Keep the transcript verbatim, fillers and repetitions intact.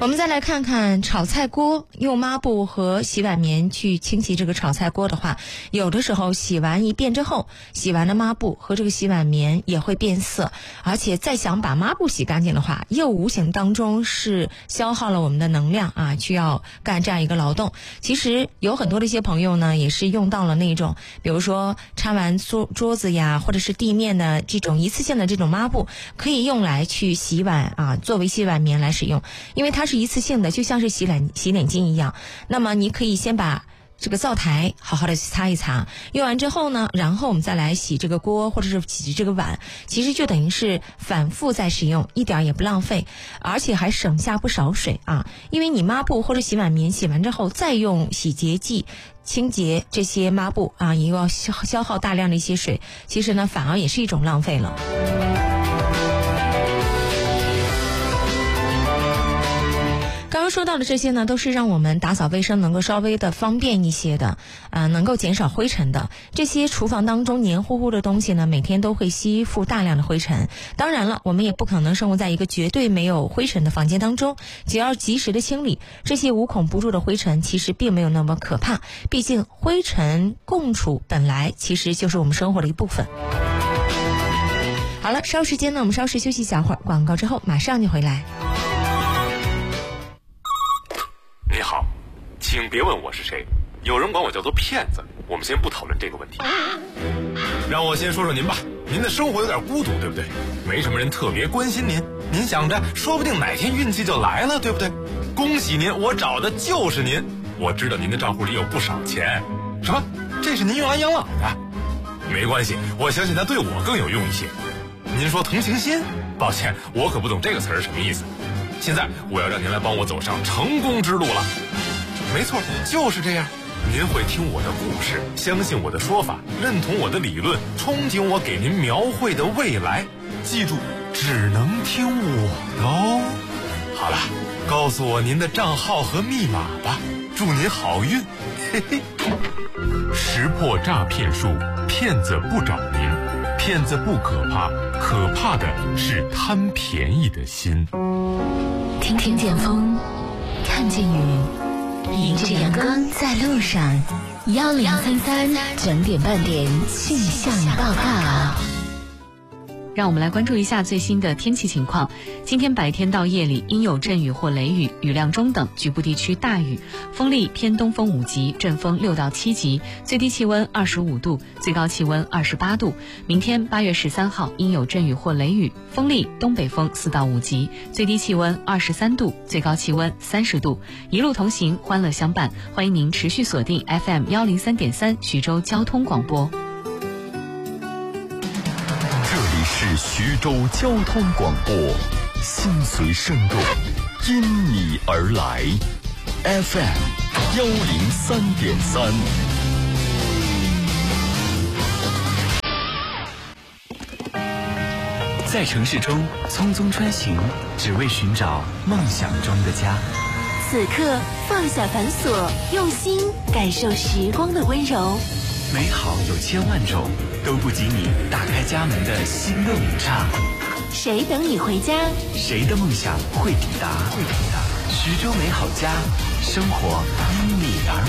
我们再来看看炒菜锅，用抹布和洗碗棉去清洗这个炒菜锅的话，有的时候洗完一遍之后，洗完的抹布和这个洗碗棉也会变色，而且再想把抹布洗干净的话，又无形当中是消耗了我们的能量啊，需要干这样一个劳动。其实有很多的一些朋友呢，也是用到了那种，比如说擦完桌桌子呀，或者是地面的这种一次性的这种抹布，可以用来去洗碗啊，作为洗碗棉来使用，因为它是一次性的，就像是洗脸洗脸巾一样。那么你可以先把这个灶台好好的擦一擦，用完之后呢，然后我们再来洗这个锅或者是洗这个碗，其实就等于是反复在使用，一点也不浪费，而且还省下不少水啊。因为你抹布或者洗碗棉洗完之后，再用洗洁剂清洁这些抹布啊，也要消消耗大量的一些水，其实呢反而也是一种浪费了。刚刚说到的这些呢，都是让我们打扫卫生能够稍微的方便一些的，啊、呃，能够减少灰尘的。这些厨房当中黏糊糊的东西呢，每天都会吸附大量的灰尘。当然了，我们也不可能生活在一个绝对没有灰尘的房间当中，只要及时的清理这些无孔不入的灰尘，其实并没有那么可怕。毕竟灰尘共处本来其实就是我们生活的一部分。好了，稍时间呢，我们稍事休息一小会儿，广告之后马上就回来。 你好，请别问我是谁，有人管我叫做骗子，我们先不讨论这个问题。 让我先说说您吧，您的生活有点孤独，对不对？没什么人特别关心您，您想着说不定哪天运气就来了，对不对？恭喜您，我找的就是您。我知道您的账户里有不少钱。什么？这是您用来养老的？没关系，我相信它对我更有用一些。您说同情心？抱歉，我可不懂这个词儿什么意思。现在我要让您来帮我走上成功之路了。没错，就是这样。您会听我的故事，相信我的说法，认同我的理论，憧憬我给您描绘的未来。记住，只能听我的哦。好了，告诉我您的账号和密码吧，祝您好运。嘿嘿。 识破诈骗术，骗子不找您。骗子不可怕，可怕的是贪便宜的心。 听听见风，看见雨，迎着阳光在路上。幺零三三整点半点气象报告。 让我们来关注一下最新的天气情况。今天白天到夜里阴有阵雨或雷雨，雨量中等，局部地区大雨，风力偏东风五级，阵风六到七级，最低气温二十五度，最高气温二十八度。明天八月十三号阴有阵雨或雷雨，风力东北风四到五级，最低气温二十三度，最高气温三十度。一路同行，欢乐相伴，欢迎您持续锁定 F M 幺零三点三徐州交通广播。 是徐州交通广播，心随声动，因你而来 ，F M 幺零三点三。 在城市中匆匆穿行，只为寻找梦想中的家。 此刻放下繁琐，用心感受时光的温柔。 美好有千万种，都不及你打开家门的心动一刹。 谁等你回家？ 谁的梦想会抵达？会抵达。徐州美好家，生活因你而